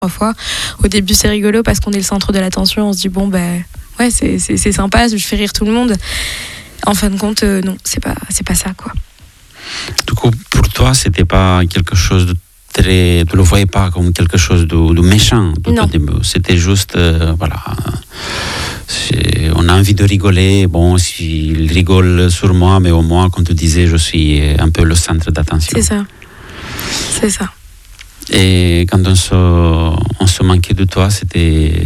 fois. Au début, c'est rigolo parce qu'on est le centre de l'attention. On se dit, bon, ben, ouais, c'est sympa, je fais rire tout le monde. En fin de compte, non, c'est pas ça, quoi. Du coup, pour toi, c'était pas quelque chose de très... Tu le voyais pas comme quelque chose de méchant. Non. C'était juste, voilà... On a envie de rigoler. Bon, s'il rigole sur moi, mais au moins, comme tu disais, je suis un peu le centre d'attention. C'est ça. Et quand on se manquait de toi, c'était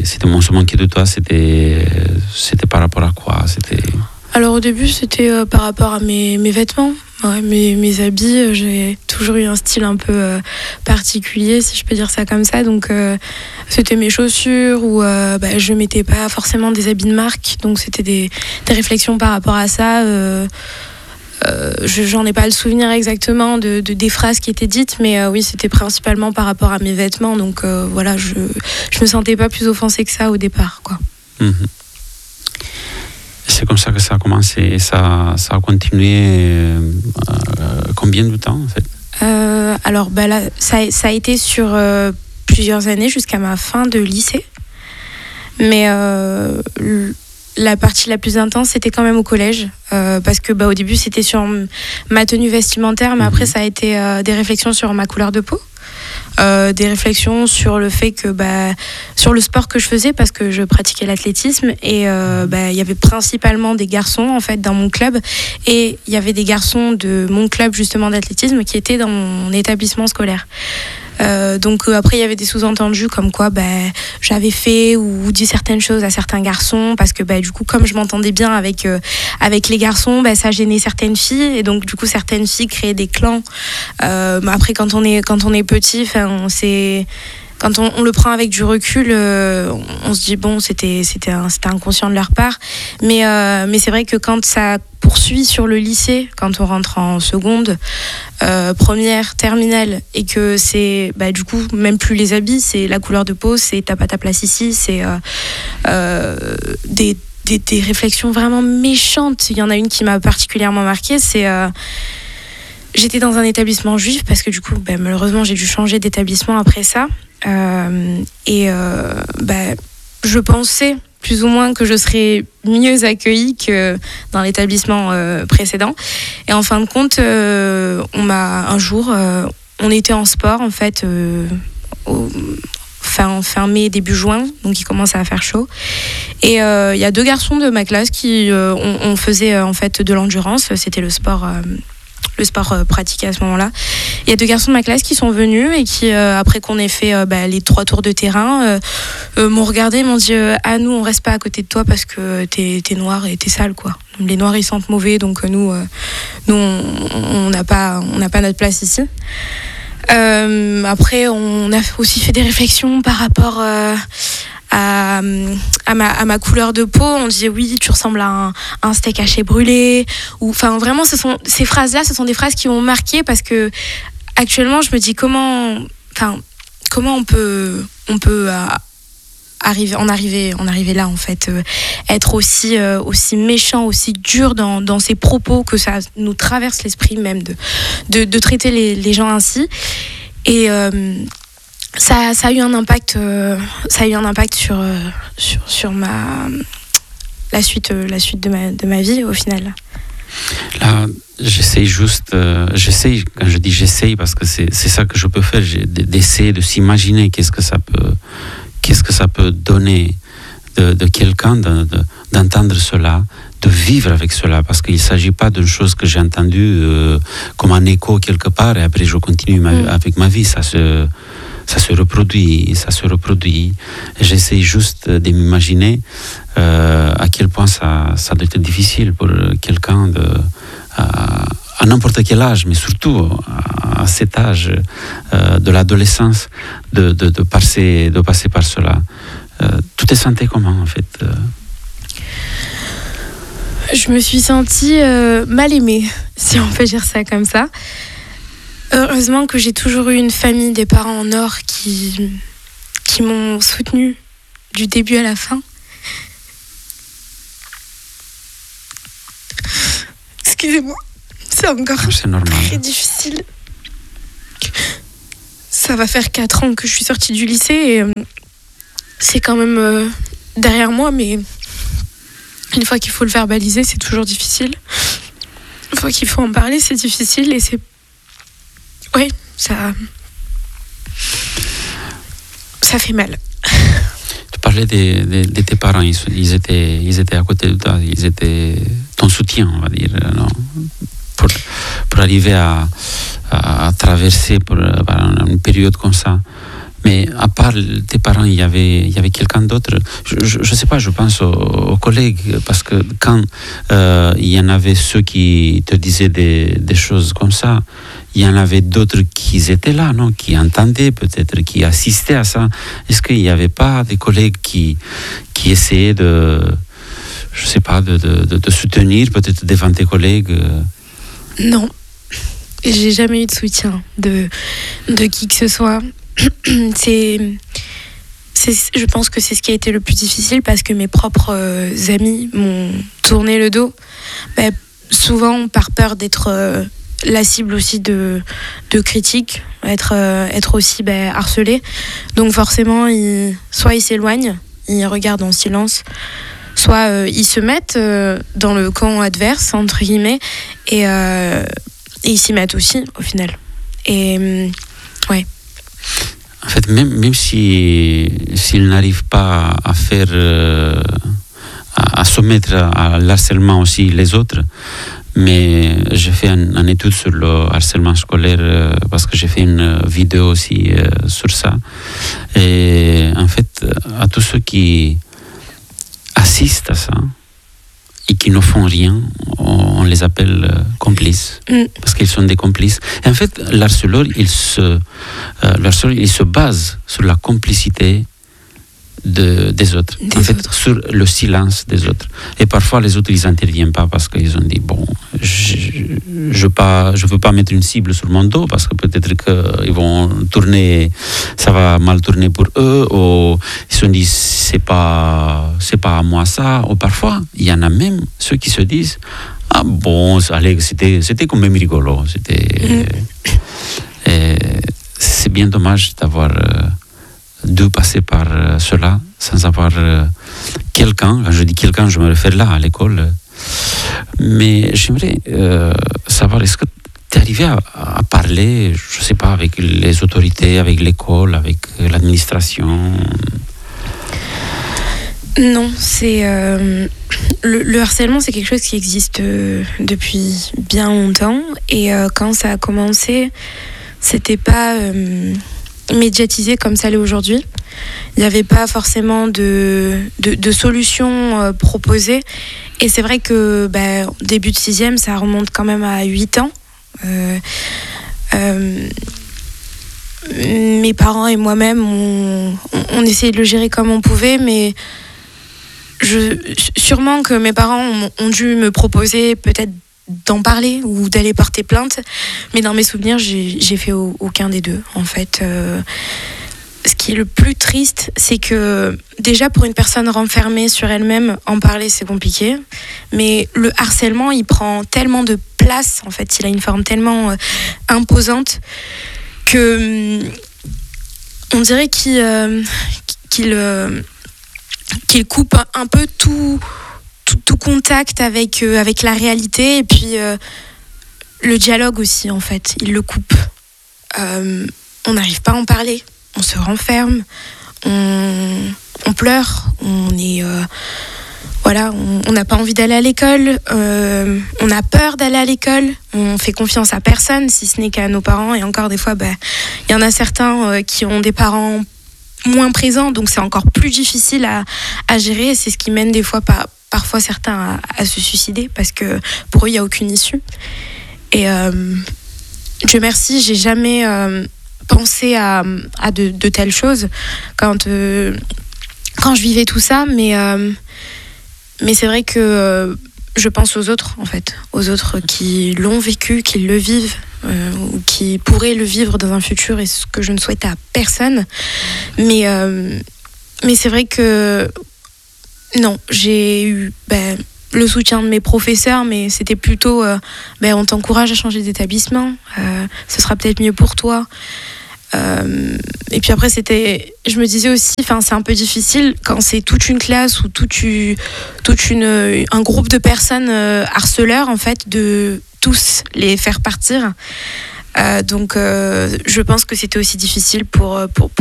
par rapport à quoi? Alors au début, c'était par rapport à mes vêtements, ouais, mes habits. J'ai toujours eu un style un peu particulier, si je peux dire ça comme ça. Donc c'était mes chaussures ou je mettais pas forcément des habits de marque. Donc c'était des réflexions par rapport à ça. J'en ai pas le souvenir exactement des phrases qui étaient dites, mais oui, c'était principalement par rapport à mes vêtements. Donc voilà, je me sentais pas plus offensée que ça au départ, quoi. Mm-hmm. C'est comme ça que ça a commencé et ça a continué combien de temps en fait? Alors là, ça a été sur plusieurs années jusqu'à ma fin de lycée. Mais la partie la plus intense, c'était quand même au collège. Parce que au début, c'était sur ma tenue vestimentaire, mais après, ça a été des réflexions sur ma couleur de peau. Des réflexions sur le fait que sur le sport que je faisais, parce que je pratiquais l'athlétisme et il y avait principalement des garçons en fait dans mon club, et il y avait des garçons de mon club justement d'athlétisme qui étaient dans mon établissement scolaire. Donc après il y avait des sous-entendus comme quoi j'avais fait ou dit certaines choses à certains garçons parce que du coup comme je m'entendais bien avec les garçons, ça gênait certaines filles, et donc du coup certaines filles créaient des clans. Après quand on est petit, quand on le prend avec du recul, on se dit bon, c'était inconscient de leur part, mais c'est vrai que quand ça poursuit sur le lycée, quand on rentre en seconde, première, terminale, et que c'est du coup même plus les habits, c'est la couleur de peau, c'est t'as pas ta place ici, c'est des réflexions vraiment méchantes. Il y en a une qui m'a particulièrement marquée, c'est j'étais dans un établissement juif parce que du coup malheureusement j'ai dû changer d'établissement après ça, je pensais plus ou moins que je serais mieux accueillie que dans l'établissement précédent, et en fin de compte un jour on était en sport en fait fin mai début juin, donc il commençait à faire chaud, et il y a 2 garçons de ma classe qui on faisait en fait de l'endurance, c'était le sport pratiqué à ce moment-là. Il y a 2 garçons de ma classe qui sont venus et qui, après qu'on ait fait les 3 tours de terrain, m'ont regardé et m'ont dit nous on reste pas à côté de toi parce que t'es noir et t'es sale, quoi. Les noirs ils sentent mauvais, donc nous on n'a pas notre place ici. Après on a aussi fait des réflexions par rapport à ma couleur de peau. On disait oui, tu ressembles à un steak haché brûlé, ou enfin vraiment ces phrases-là, ce sont des phrases qui m'ont marqué parce que actuellement je me dis comment on peut arriver là en fait, être aussi méchant, aussi dur dans ses propos, que ça nous traverse l'esprit même de traiter les gens ainsi. Et ça a eu un impact sur la suite de ma vie au final. Là, j'essaye, quand je dis j'essaye, parce que c'est ça que je peux faire, d'essayer de s'imaginer qu'est-ce que ça peut donner de quelqu'un d'entendre cela, de vivre avec cela, parce qu'il ne s'agit pas d'une chose que j'ai entendue comme un écho quelque part et après je continue avec ma vie. Ça se reproduit. J'essaie juste de m'imaginer à quel point ça doit être difficile pour quelqu'un à n'importe quel âge, mais surtout à cet âge de l'adolescence, de passer par cela. Tu t'es sentie comment en fait? Je me suis sentie mal aimée, si on peut dire ça comme ça. Heureusement que j'ai toujours eu une famille, des parents en or qui m'ont soutenue du début à la fin. Excusez-moi, c'est encore c'est normal. Très difficile. ça va faire 4 ans que je suis sortie du lycée et c'est quand même derrière moi, mais une fois qu'il faut le verbaliser, c'est toujours difficile. Une fois qu'il faut en parler, c'est difficile et c'est... Oui, ça fait mal. Tu parlais de tes parents, ils étaient à côté de toi, ils étaient ton soutien, on va dire, non, pour arriver à traverser une période comme ça. Mais à part tes parents, il y avait quelqu'un d'autre. Je sais pas, je pense aux collègues, parce que quand il y en avait ceux qui te disaient des choses comme ça, il y en avait d'autres qui étaient là, non, qui entendaient peut-être, qui assistaient à ça. Est-ce qu'il n'y avait pas des collègues qui essayaient de soutenir peut-être devant tes collègues? Non, j'ai jamais eu de soutien de qui que ce soit. Je pense que c'est ce qui a été le plus difficile parce que mes propres amis m'ont tourné le dos, souvent par peur d'être la cible aussi de critiques, être aussi harcelée. Donc forcément, soit ils s'éloignent, ils regardent en silence, soit ils se mettent dans le camp adverse, entre guillemets, et ils s'y mettent aussi, au final. Et ouais. En fait, même s'ils n'arrivent pas à faire, à soumettre à l'harcèlement aussi les autres, mais j'ai fait une étude sur le harcèlement scolaire parce que j'ai fait une vidéo aussi sur ça. Et en fait, à tous ceux qui assistent à ça et qui ne font rien, on les appelle complices, parce qu'ils sont des complices. Et en fait, l'harceleur, il se base sur la complicité des autres, sur le silence des autres. Et parfois, les autres, ils n'interviennent pas parce qu'ils ont dit, bon, je veux pas mettre une cible sur mon dos parce que peut-être qu'ils vont tourner, ça va mal tourner pour eux, ou ils se disent, c'est pas à moi ça, ou parfois, il y en a même ceux qui se disent, ah bon, allez, c'était quand même rigolo, c'est bien dommage d'avoir dû passer par cela sans avoir quelqu'un. Quand je dis quelqu'un, je me réfère là à l'école. Mais j'aimerais savoir, est-ce que tu es arrivé à parler, je ne sais pas, avec les autorités, avec l'école, avec l'administration? Non, c'est le harcèlement, c'est quelque chose qui existe depuis bien longtemps. Et quand ça a commencé, c'était pas médiatisé comme ça l'est aujourd'hui. Il n'y avait pas forcément de solutions proposées. Et c'est vrai que début de 6e, ça remonte quand même à 8 ans. Mes parents et moi-même, on essayait de le gérer comme on pouvait, mais sûrement que mes parents ont dû me proposer peut-être d'en parler ou d'aller porter plainte, mais dans mes souvenirs, j'ai fait aucun des deux, en fait. Ce qui est le plus triste, c'est que déjà pour une personne renfermée sur elle-même, en parler c'est compliqué, mais le harcèlement, il prend tellement de place, en fait, il a une forme tellement imposante que on dirait qu'il coupe un peu tout contact avec la réalité, et puis le dialogue aussi, en fait, il le coupe. On n'arrive pas à en parler, on se renferme, on pleure, on est on n'a pas envie d'aller à l'école, on a peur d'aller à l'école, on fait confiance à personne si ce n'est qu'à nos parents, et encore des fois il y en a certains qui ont des parents moins présents, donc c'est encore plus difficile à gérer, et c'est ce qui mène des fois parfois certains à se suicider parce que pour eux il n'y a aucune issue. Et Dieu merci, j'ai jamais pensé à de telles choses quand je vivais tout ça, mais c'est vrai que je pense aux autres, en fait, aux autres qui l'ont vécu, qui le vivent, ou qui pourraient le vivre dans un futur, et ce que je ne souhaite à personne. Mais c'est vrai que non, j'ai eu le soutien de mes professeurs, mais c'était plutôt on t'encourage à changer d'établissement, ce sera peut-être mieux pour toi. Et puis après, je me disais aussi, c'est un peu difficile quand c'est toute une classe ou un groupe de personnes harceleurs, en fait, de tous les faire partir. Donc, je pense que c'était aussi difficile pour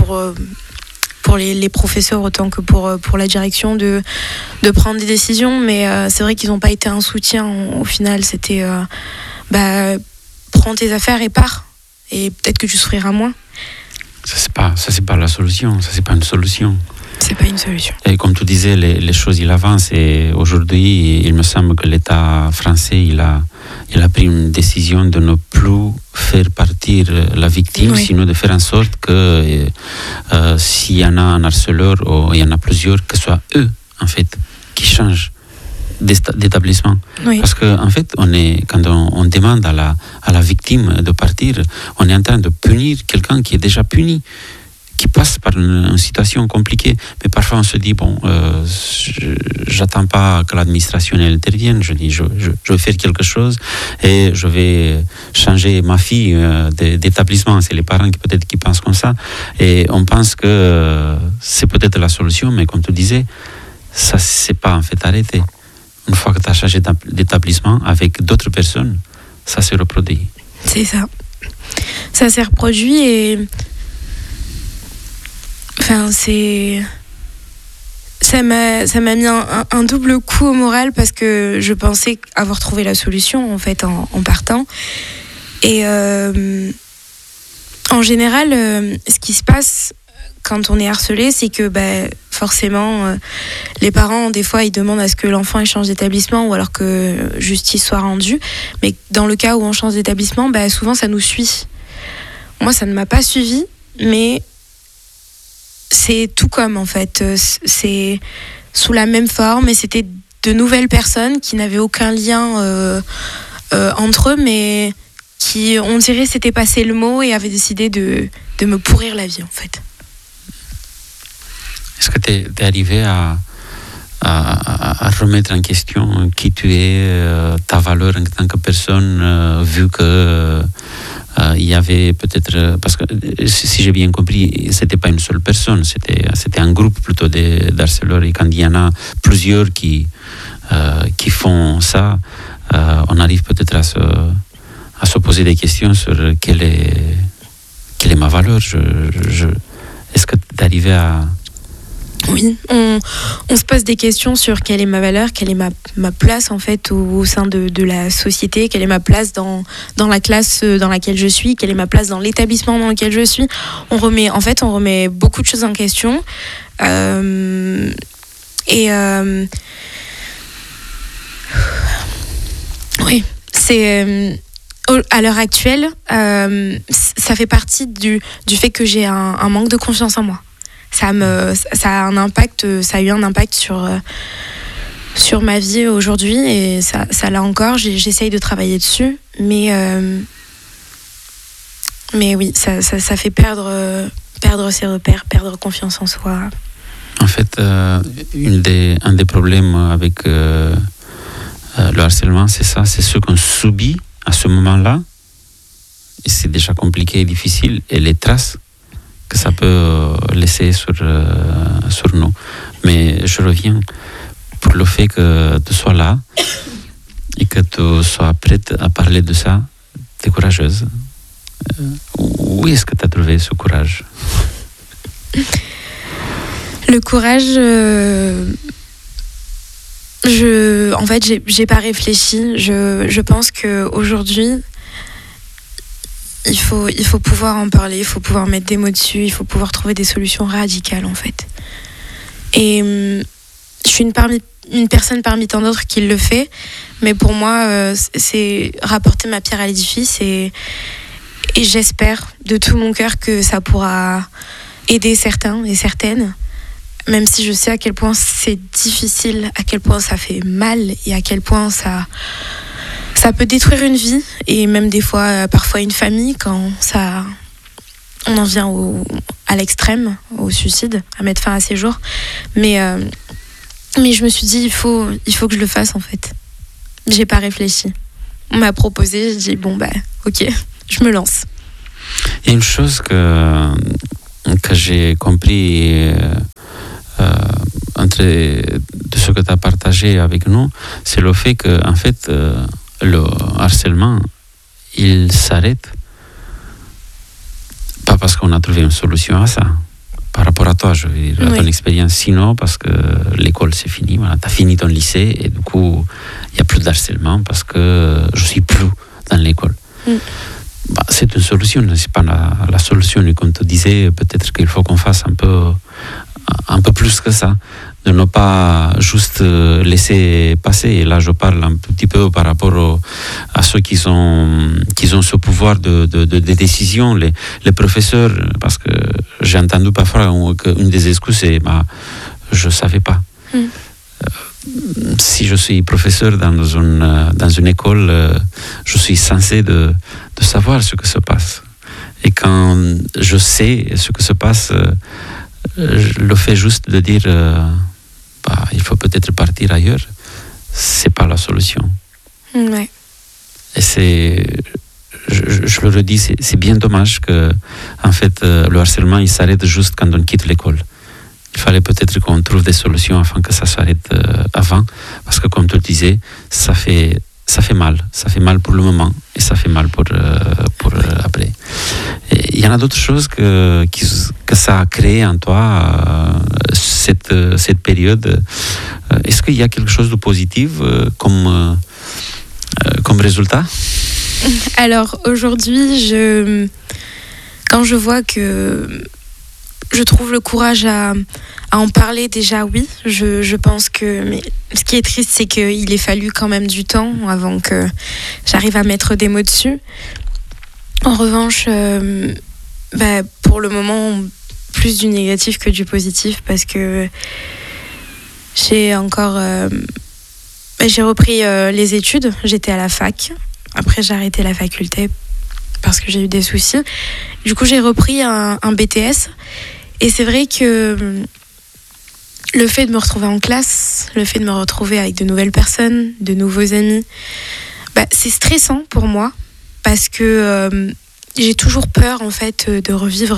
les professeurs autant que pour la direction de prendre des décisions. Mais c'est vrai qu'ils n'ont pas été un soutien. Au final, c'était prends tes affaires et pars. Et peut-être que tu souffriras moins. Ça, c'est pas la solution. Ça, c'est pas une solution. C'est pas une solution. Et comme tu disais, les choses, il avancent. Et aujourd'hui, il me semble que l'État français, il a pris une décision de ne plus faire partir la victime, oui. Sinon de faire en sorte que s'il y en a un harceleur ou il y en a plusieurs, que ce soit eux, en fait, qui changent d'établissement. Oui. Parce que en fait, quand on demande à la victime de partir, on est en train de punir quelqu'un qui est déjà puni, qui passe par une situation compliquée. Mais parfois on se dit, j'attends pas que l'administration intervienne, je dis, je vais faire quelque chose et je vais changer ma fille d'établissement. C'est les parents qui pensent comme ça. Et on pense que c'est peut-être la solution, mais comme tu disais, ça c'est pas en fait arrêté. Une fois que tu as changé d'établissement avec d'autres personnes, ça se reproduit. C'est ça. Ça s'est reproduit et... ça m'a mis un double coup au moral parce que je pensais avoir trouvé la solution en fait en partant. Et en général, ce qui se passe quand on est harcelé, c'est que forcément, les parents, des fois, ils demandent à ce que l'enfant change d'établissement ou alors que justice soit rendue. Mais dans le cas où on change d'établissement, souvent, ça nous suit. Moi, ça ne m'a pas suivi, mais c'est tout comme, en fait. C'est sous la même forme et c'était de nouvelles personnes qui n'avaient aucun lien entre eux, mais qui, on dirait, s'étaient passé le mot et avaient décidé de me pourrir la vie, en fait. Est-ce que tu es arrivé à remettre en question qui tu es, ta valeur en tant que personne, vu que il y avait peut-être... Parce que si j'ai bien compris, c'était pas une seule personne, c'était un groupe plutôt d'harceleurs. Et quand il y en a plusieurs qui font ça, on arrive peut-être à se poser des questions sur quelle est ma valeur. Est-ce que tu es arrivé à... Oui, on se pose des questions sur quelle est ma valeur, quelle est ma place en fait au sein de la société, quelle est ma place dans la classe dans laquelle je suis, quelle est ma place dans l'établissement dans lequel je suis. On remet beaucoup de choses en question. Oui, c'est... à l'heure actuelle, ça fait partie du fait que j'ai un manque de confiance en moi. Ça a eu un impact sur ma vie aujourd'hui et ça l'a encore. J'essaye de travailler dessus, mais oui, ça fait perdre ses repères, perdre confiance en soi. En fait, un des problèmes avec le harcèlement, c'est ça, c'est ce qu'on subit à ce moment-là. Et c'est déjà compliqué et difficile, et les traces que ça peut laisser sur nous. Mais je reviens pour le fait que tu sois là et que tu sois prête à parler de ça. Tu es courageuse. Où est-ce que tu as trouvé ce courage? Le courage, en fait, j'ai pas réfléchi. Je pense qu'aujourd'hui, il faut pouvoir en parler, il faut pouvoir mettre des mots dessus, il faut pouvoir trouver des solutions radicales en fait. Et je suis une personne parmi tant d'autres qui le fait, mais pour moi c'est rapporter ma pierre à l'édifice et j'espère de tout mon cœur que ça pourra aider certains et certaines, même si je sais à quel point c'est difficile, à quel point ça fait mal et à quel point ça peut détruire une vie et même des fois, parfois une famille quand on en vient à l'extrême, au suicide, à mettre fin à ses jours. Mais je me suis dit, il faut que je le fasse en fait. J'ai pas réfléchi. On m'a proposé, j'ai dit ok, je me lance. Il y a une chose que j'ai compris de ce que tu as partagé avec nous, c'est le fait que, en fait, le harcèlement, il s'arrête pas parce qu'on a trouvé une solution à ça. Par rapport à toi, je veux dire, à ton expérience, sinon parce que l'école c'est fini, voilà, tu as fini ton lycée et du coup, il n'y a plus d'harcèlement parce que je suis plus dans l'école. C'est une solution, c'est pas la solution. Et comme tu disais, peut-être qu'il faut qu'on fasse un peu plus que ça, de ne pas juste laisser passer. Et là, je parle un petit peu par rapport à ceux qui ont ce pouvoir de décision, les professeurs, parce que j'ai entendu parfois qu'une des excuses c'est je ne savais pas. Si je suis professeur dans une école, je suis censé de savoir ce que se passe. Et quand je sais ce que se passe, le fait juste de dire il faut peut-être partir ailleurs, c'est pas la solution. Ouais. Et je le redis, c'est bien dommage que en fait le harcèlement il s'arrête juste quand on quitte l'école. Il fallait peut-être qu'on trouve des solutions afin que ça s'arrête avant, parce que comme tu le disais, ça fait mal pour le moment et ça fait mal pour après. Et il y en a d'autres choses que ça a créé en toi cette période. Est-ce qu'il y a quelque chose de positif comme résultat? Alors aujourd'hui, quand je vois que je trouve le courage à en parler, déjà oui, je pense que, mais ce qui est triste c'est qu'il ait fallu quand même du temps avant que j'arrive à mettre des mots dessus. En revanche, pour le moment plus du négatif que du positif, parce que j'ai repris les études, j'étais à la fac, après j'ai arrêté la faculté parce que j'ai eu des soucis. Du coup j'ai repris un BTS. Et c'est vrai que le fait de me retrouver en classe, le fait de me retrouver avec de nouvelles personnes, de nouveaux amis, c'est stressant pour moi parce que j'ai toujours peur en fait de revivre,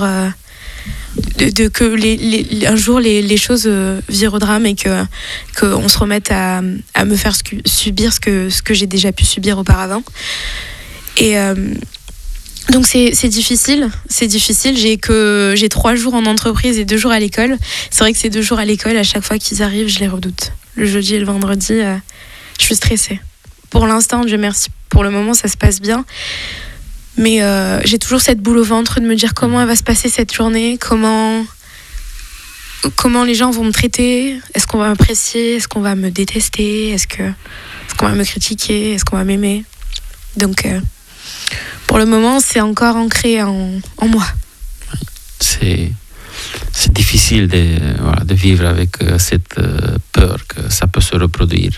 que un jour les choses virent au drame et qu'on se remette à me faire subir ce que j'ai déjà pu subir auparavant. Et donc c'est difficile. J'ai 3 jours en entreprise et 2 jours à l'école. C'est vrai que ces 2 jours à l'école, à chaque fois qu'ils arrivent, je les redoute. Le jeudi et le vendredi, je suis stressée. Pour l'instant, Dieu merci, pour le moment ça se passe bien. Mais j'ai toujours cette boule au ventre de me dire comment elle va se passer cette journée, comment les gens vont me traiter, est-ce qu'on va m'apprécier, est-ce qu'on va me détester, est-ce qu'on va me critiquer, est-ce qu'on va m'aimer. Donc pour le moment, c'est encore ancré en moi. C'est difficile de vivre avec cette peur que ça peut se reproduire.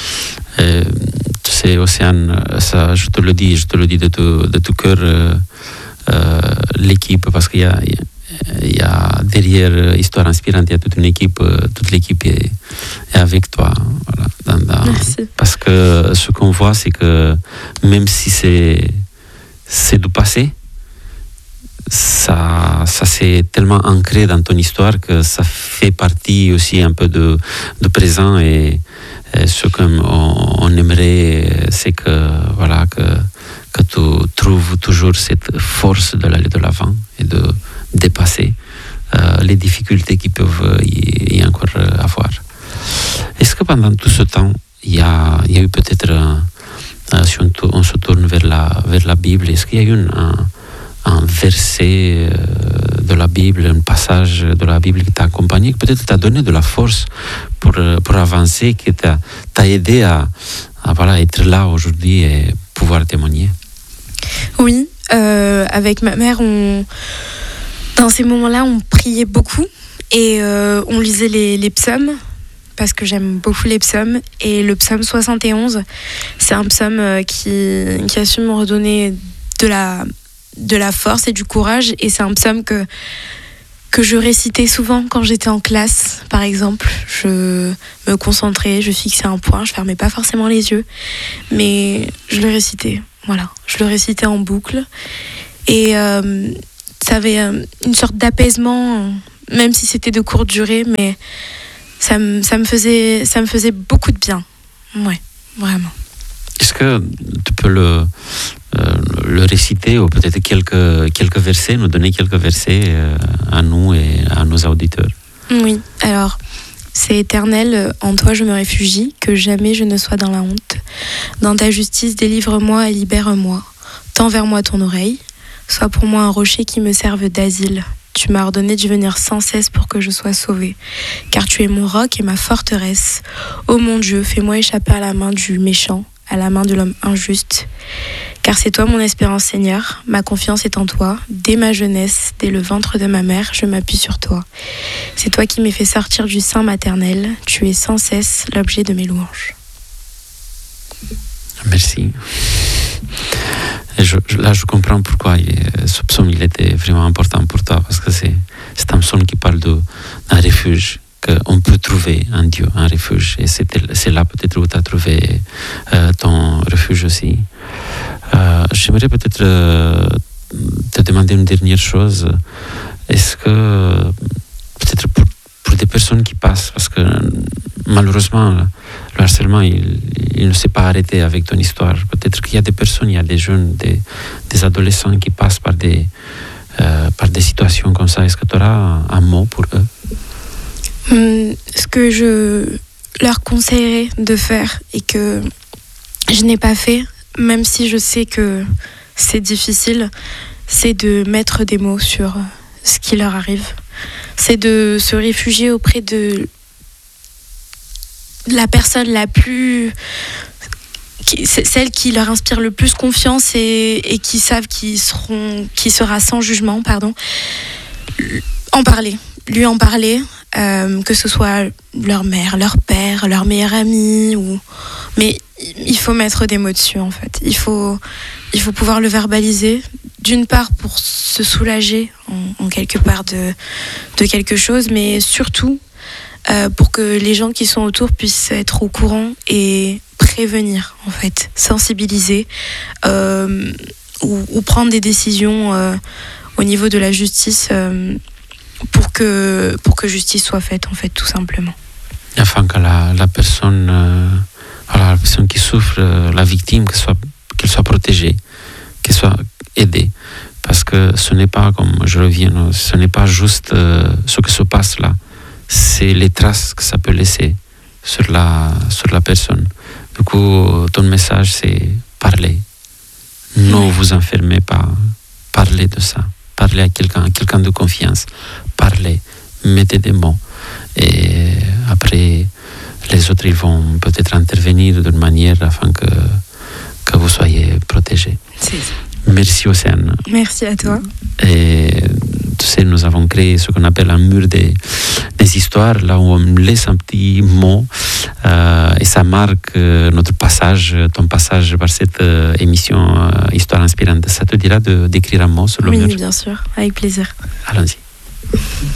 Tu sais, Océane, ça, je te le dis de tout cœur, l'équipe, parce qu'il y a derrière Histoire Inspirante, il y a toute l'équipe est avec toi. Voilà, merci. Parce que ce qu'on voit, c'est que même si c'est du passé, ça s'est tellement ancré dans ton histoire que ça fait partie aussi un peu de présent, et ce qu'on aimerait, c'est que tu trouves toujours cette force d'aller de l'avant et de dépasser les difficultés qui peuvent y encore avoir. Est-ce que pendant tout ce temps, il y a eu peut-être si on se tourne vers la Bible, est-ce qu'il y a eu un verset de la Bible, un passage de la Bible qui t'a accompagné, qui peut-être t'a donné de la force pour avancer, qui t'a aidé à être là aujourd'hui et pouvoir témoigner? Oui, avec ma mère, dans ces moments-là, on priait beaucoup et on lisait les psaumes, parce que j'aime beaucoup les psaumes. Et le psaume 71, c'est un psaume qui a su me redonner de la force et du courage. Et c'est un psaume que je récitais souvent quand j'étais en classe, par exemple. Je me concentrais, je fixais un point, je fermais pas forcément les yeux, mais je le récitais. Voilà, je le récitais en boucle. Et ça avait une sorte d'apaisement, même si c'était de courte durée, mais ça me faisait beaucoup de bien. Ouais, vraiment. Est-ce que tu peux le réciter ou peut-être quelques versets, nous donner quelques versets à nous et à nos auditeurs? Oui, alors, c'est éternel, en toi je me réfugie, que jamais je ne sois dans la honte. Dans ta justice, délivre-moi et libère-moi. Tends vers moi ton oreille, sois pour moi un rocher qui me serve d'asile. Tu m'as ordonné de venir sans cesse pour que je sois sauvée, car tu es mon roc et ma forteresse. Ô mon Dieu, fais-moi échapper à la main du méchant, à la main de l'homme injuste. Car c'est toi mon espérance, Seigneur, ma confiance est en toi. Dès ma jeunesse, dès le ventre de ma mère, je m'appuie sur toi. C'est toi qui m'es fait sortir du sein maternel. Tu es sans cesse l'objet de mes louanges. Merci. Et là, je comprends pourquoi ce psaume il était vraiment important pour toi, parce que c'est un psaume qui parle d'un refuge, qu'on peut trouver en Dieu, un refuge. Et c'est là peut-être où tu as trouvé ton refuge aussi. J'aimerais peut-être te demander une dernière chose. Est-ce que, peut-être pour des personnes qui passent, parce que malheureusement, le harcèlement, il ne s'est pas arrêté avec ton histoire. Peut-être qu'il y a des personnes, il y a des jeunes, des adolescents qui passent par des situations comme ça. Est-ce que tu auras un mot pour eux? Ce que je leur conseillerais de faire et que je n'ai pas fait, même si je sais que c'est difficile, c'est de mettre des mots sur ce qui leur arrive. C'est de se réfugier auprès de la personne la plus... celle qui leur inspire le plus confiance et qui savent qui sera sans jugement, pardon. Lui en parler, que ce soit leur mère, leur père, leur meilleur ami, mais il faut mettre des mots dessus en fait. Il faut pouvoir le verbaliser, d'une part pour se soulager en quelque part de quelque chose, mais surtout pour que les gens qui sont autour puissent être au courant et prévenir en fait, sensibiliser ou prendre des décisions au niveau de la justice pour que justice soit faite en fait, tout simplement. Afin que la personne qui souffre, la victime, qu'elle soit protégée, qu'elle soit aidée. Parce que ce n'est pas, comme je reviens, ce n'est pas juste ce qui se passe là, c'est les traces que ça peut laisser sur la personne. Du coup, ton message, c'est parler. Ne vous enfermez pas. Parlez de ça. Parlez à quelqu'un de confiance. Parlez. Mettez des mots. Et après, les autres, ils vont peut-être intervenir d'une manière afin que vous soyez protégés. C'est ça. Merci Océane. Merci à toi. Et tu sais, nous avons créé ce qu'on appelle un mur des histoires, là où on laisse un petit mot et ça marque ton passage par cette émission Histoire inspirante. Ça te dira d'écrire un mot sur le mur? Oui, bien sûr, avec plaisir. Allons-y.